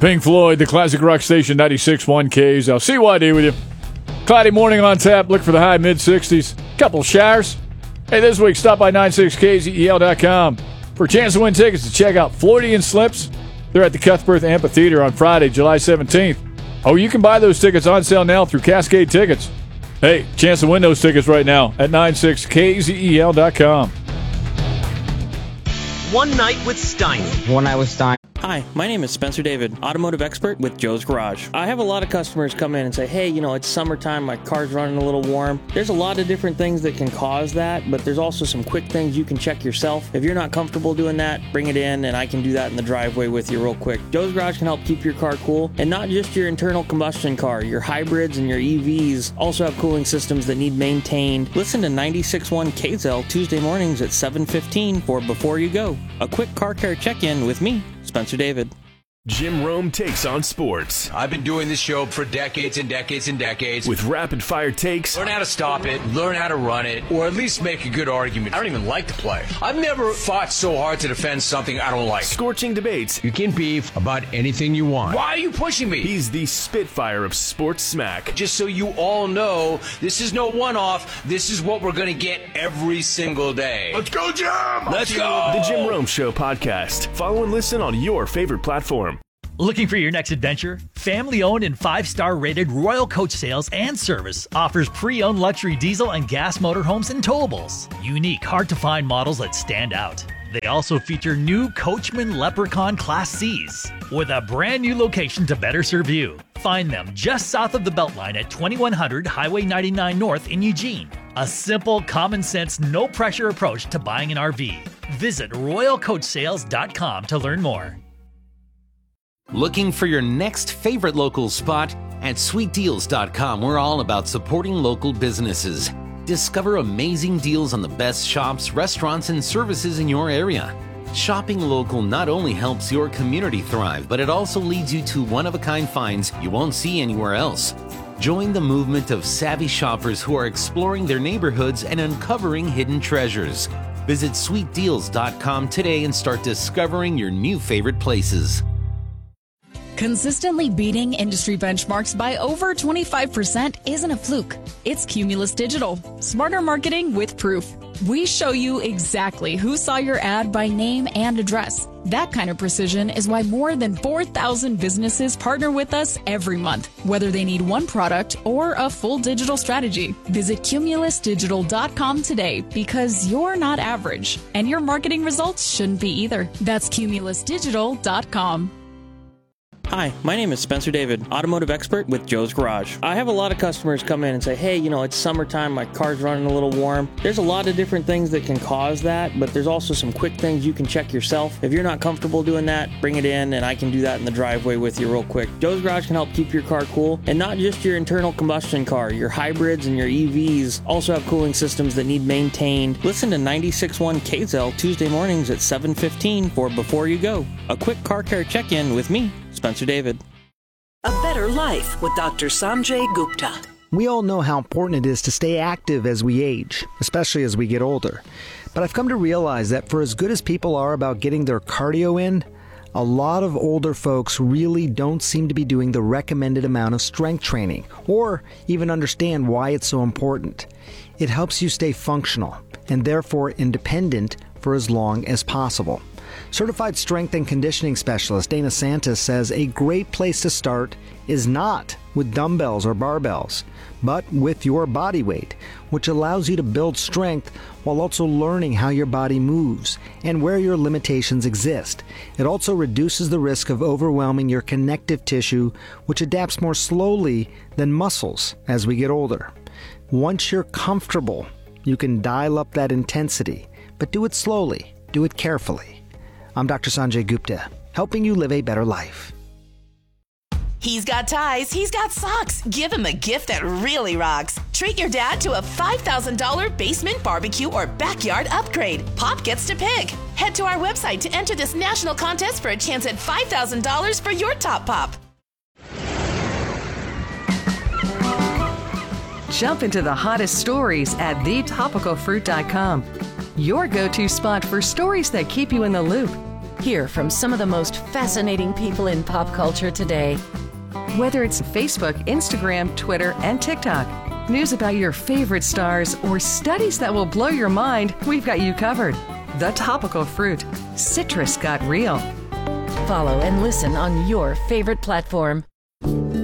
Pink Floyd, the classic rock station, 96.1 KZL. CYD with you. Cloudy morning on tap. Look for the high mid-60s. Couple showers. Hey, this week, stop by 96KZEL.com for a chance to win tickets to check out Floydian Slips. They're at the Cuthbert Amphitheater on Friday, July 17th. Oh, you can buy those tickets on sale now through Cascade Tickets. Hey, chance to win those tickets right now at 96KZEL.com. One Night with Steiny. One Night with Steiny. Hi, my name is Spencer David, automotive expert with Joe's Garage. I have a lot of customers come in and say, hey, it's summertime, my car's running a little warm. There's a lot of different things that can cause that, but there's also some quick things you can check yourself. If you're not comfortable doing that, bring it in and I can do that in the driveway with you real quick. Joe's Garage can help keep your car cool, and not just your internal combustion car. Your hybrids and your EVs also have cooling systems that need maintained. Listen to 96.1 KZL Tuesday mornings at 7:15 for Before You Go, a quick car care check-in with me, Spencer David. Jim Rome takes on sports. I've been doing this show for decades and decades and decades. With rapid-fire takes. Learn how to stop it, learn how to run it, or at least make a good argument. I don't even like to play. I've never fought so hard to defend something I don't like. Scorching debates. You can beef about anything you want. Why are you pushing me? He's the Spitfire of sports smack. Just so you all know, this is no one-off. This is what we're going to get every single day. Let's go, Jim! Let's go! The Jim Rome Show podcast. Follow and listen on your favorite platform. Looking for your next adventure? Family-owned and 5-star rated Royal Coach Sales and Service offers pre-owned luxury diesel and gas motorhomes and towables. Unique, hard-to-find models that stand out. They also feature new Coachman Leprechaun Class Cs with a brand new location to better serve you. Find them just south of the Beltline at 2100 Highway 99 North in Eugene. A simple, common-sense, no-pressure approach to buying an RV. Visit RoyalCoachSales.com to learn more. Looking for your next favorite local spot? At SweetDeals.com, we're all about supporting local businesses. Discover amazing deals on the best shops, restaurants, and services in your area. Shopping local not only helps your community thrive, but it also leads you to one-of-a-kind finds you won't see anywhere else. Join the movement of savvy shoppers who are exploring their neighborhoods and uncovering hidden treasures. Visit SweetDeals.com today and start discovering your new favorite places. Consistently beating industry benchmarks by over 25% isn't a fluke. It's Cumulus Digital. Smarter marketing with proof. We show you exactly who saw your ad by name and address. That kind of precision is why more than 4,000 businesses partner with us every month, whether they need one product or a full digital strategy. Visit CumulusDigital.com today because you're not average, and your marketing results shouldn't be either. That's CumulusDigital.com. Hi, my name is Spencer David, automotive expert with Joe's Garage. I have a lot of customers come in and say, hey, it's summertime, my car's running a little warm. There's a lot of different things that can cause that, but there's also some quick things you can check yourself. If you're not comfortable doing that, bring it in and I can do that in the driveway with you real quick. Joe's Garage can help keep your car cool, and not just your internal combustion car. Your hybrids and your EVs also have cooling systems that need maintained. Listen to 96.1 KZL Tuesday mornings at 7:15 for Before You Go, a quick car care check-in with me, Spencer David. A Better Life with Dr. Sanjay Gupta. We all know how important it is to stay active as we age, especially as we get older. But I've come to realize that for as good as people are about getting their cardio in, a lot of older folks really don't seem to be doing the recommended amount of strength training, or even understand why it's so important. It helps you stay functional, and therefore independent for as long as possible. Certified strength and conditioning specialist Dana Santos says a great place to start is not with dumbbells or barbells, but with your body weight, which allows you to build strength while also learning how your body moves and where your limitations exist. It also reduces the risk of overwhelming your connective tissue, which adapts more slowly than muscles as we get older. Once you're comfortable, you can dial up that intensity, but do it slowly, do it carefully. I'm Dr. Sanjay Gupta, helping you live a better life. He's got ties, he's got socks. Give him a gift that really rocks. Treat your dad to a $5,000 basement barbecue or backyard upgrade. Pop gets to pick. Head to our website to enter this national contest for a chance at $5,000 for your top pop. Jump into the hottest stories at thetopicalfruit.com. Your go-to spot for stories that keep you in the loop. Hear from some of the most fascinating people in pop culture today. Whether it's Facebook, Instagram, Twitter, and TikTok, news about your favorite stars, or studies that will blow your mind, we've got you covered. The Topical Fruit. Citrus got real. Follow and listen on your favorite platform.